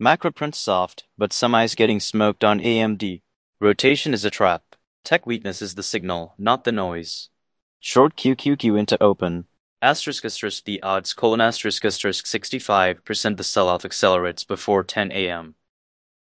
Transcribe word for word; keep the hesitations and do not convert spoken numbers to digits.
Macro print soft, but semis getting smoked on A M D. Rotation is a trap. Tech weakness is the signal, not the noise. Short Q Q Q into open. Asterisk asterisk the odds colon asterisk asterisk sixty-five percent the sellout accelerates before ten A M